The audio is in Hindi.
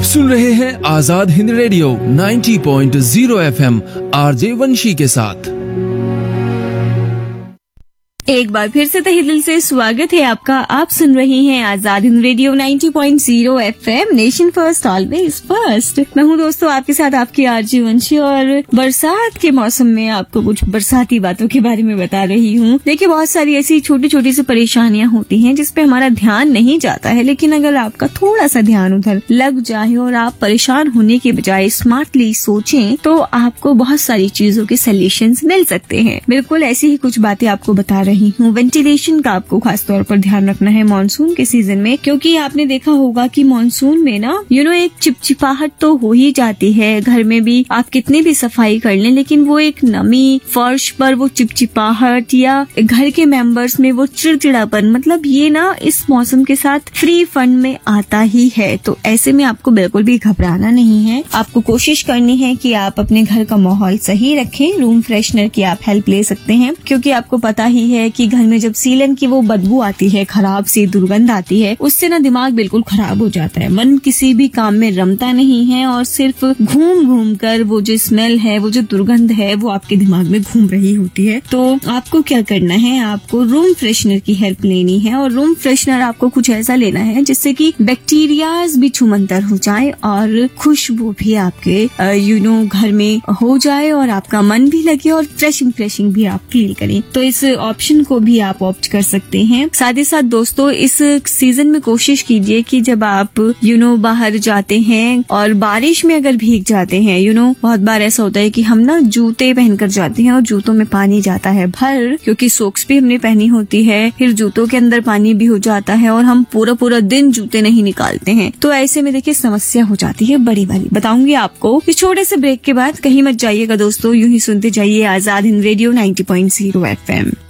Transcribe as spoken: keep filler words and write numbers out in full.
सुन रहे हैं आजाद हिंद रेडियो नब्बे पॉइंट शून्य एफएम आरजे वंशी के साथ। एक बार फिर से तहे दिल से स्वागत है आपका। आप सुन रही हैं आजाद हिंद रेडियो नब्बे पॉइंट शून्य FM, nation first always first. मैं हूँ दोस्तों आपके साथ आपकी आरजे वंशी, और बरसात के मौसम में आपको कुछ बरसाती बातों के बारे में बता रही हूँ। देखिए, बहुत सारी ऐसी छोटी छोटी सी परेशानियां होती हैं जिसपे हमारा ध्यान नहीं जाता है, लेकिन अगर आपका थोड़ा सा ध्यान उधर लग जाए और आप परेशान होने के बजाय स्मार्टली सोचें तो आपको बहुत सारी चीजों के सोल्यूशंस मिल सकते हैं। बिल्कुल ऐसी ही कुछ बातें आपको बता रही हूँ। वेंटिलेशन का आपको खास तौर पर ध्यान रखना है मानसून के सीजन में, क्योंकि आपने देखा होगा कि मानसून में ना यू नो एक चिपचिपाहट तो हो ही जाती है। घर में भी आप कितनी भी सफाई कर लें, लेकिन वो एक नमी, फर्श पर वो चिपचिपाहट, या घर के मेंबर्स में वो चिड़चिड़ापन, मतलब ये ना इस मौसम के साथ फ्री फंड में आता ही है। तो ऐसे में आपको बिल्कुल भी घबराना नहीं है। आपको कोशिश करनी है कि आप अपने घर का माहौल सही रखें। रूम फ्रेशनर की आप हेल्प ले सकते हैं, क्योंकि आपको पता ही है कि घर में जब सीलन की वो बदबू आती है, खराब सी दुर्गंध आती है, उससे ना दिमाग बिल्कुल खराब हो जाता है। मन किसी भी काम में रमता नहीं है और सिर्फ घूम घूम कर वो जो स्मेल है, वो जो दुर्गंध है, वो आपके दिमाग में घूम रही होती है। तो आपको क्या करना है, आपको रूम फ्रेशनर की हेल्प लेनी है। और रूम फ्रेशनर आपको कुछ ऐसा लेना है जिससे कि बैक्टीरियाज भी छुमंतर हो जाए और खुशबू भी आपके यू नो घर में हो जाए और आपका मन भी लगे और फ्रेशिंग फ्रेशिंग भी आप फील करें। तो इस ऑप्शन को भी आप ऑप्ट कर सकते हैं। साथ ही साथ दोस्तों, इस सीजन में कोशिश कीजिए कि जब आप यू नो बाहर जाते हैं और बारिश में अगर भीग जाते हैं, यू नो बहुत बार ऐसा होता है कि हम ना जूते पहनकर जाते हैं और जूतों में पानी जाता है भर, क्योंकि सोक्स भी हमने पहनी होती है, फिर जूतों के अंदर पानी भी हो जाता है और हम पूरा पूरा दिन जूते नहीं निकालते हैं। तो ऐसे में देखिए समस्या हो जाती है बड़ी वाली। बताऊंगी आपको इस छोटे से ब्रेक के बाद। कहीं मत जाइएगा दोस्तों, यूं ही सुनते जाइए आजाद हिंद रेडियो नब्बे पॉइंट शून्य एफएम।